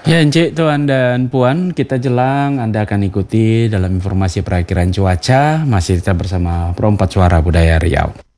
Ya, Encik, Tuan dan Puan, kita jelang Anda akan ikuti dalam informasi perakhiran cuaca. Masih tetap bersama Perompat Suara Budaya Riau.